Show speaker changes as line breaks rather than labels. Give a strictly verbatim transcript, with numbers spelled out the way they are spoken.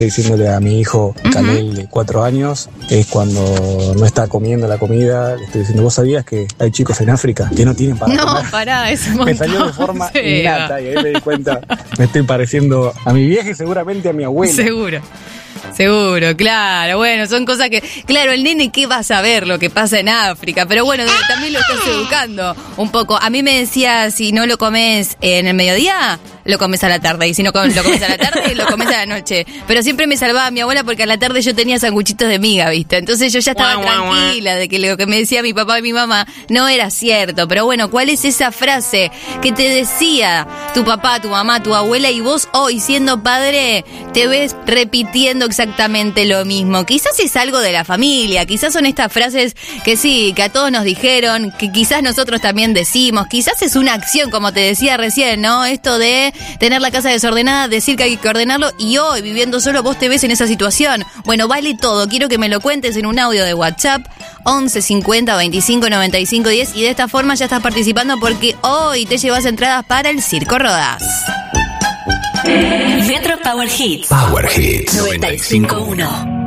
diciéndole a mi hijo Canel de cuatro años, es cuando no está comiendo la comida, le estoy diciendo, ¿vos sabías que hay chicos en África que no tienen para
no,
comer?
No, pará, es un montón.
Me salió de forma
sí,
innata y ahí me di cuenta, me estoy pareciendo a mi vieja y seguramente a mi abuela.
Seguro. Seguro, claro, bueno, son cosas que... Claro, el nene, ¿qué va a saber lo que pasa en África? Pero bueno, también lo estás educando un poco. A mí me decía, si no lo comes en el mediodía, lo comes a la tarde. Y si no lo comes a la tarde, lo comes a la noche. Pero siempre me salvaba mi abuela porque a la tarde yo tenía sanguchitos de miga, ¿viste? Entonces yo ya estaba
Guau, guau,
tranquila de que lo que me decía mi papá y mi mamá no era cierto. Pero bueno, ¿cuál es esa frase que te decía tu papá, tu mamá, tu abuela y vos hoy siendo padre te ves repitiendo exactamente lo mismo? Quizás es algo de la familia, quizás son estas frases que sí, que a todos nos dijeron, que quizás nosotros también decimos, quizás es una acción, como te decía recién, ¿no? Esto de tener la casa desordenada, decir que hay que ordenarlo y hoy, viviendo solo, vos te ves en esa situación. Bueno, vale todo, quiero que me lo cuentes en un audio de WhatsApp, once cincuenta veinticinco noventa y cinco diez, y de esta forma ya estás participando porque hoy te llevas entradas para el Circo Rodás.
Metro Power Hits.
Power Hits
noventa y cinco punto uno.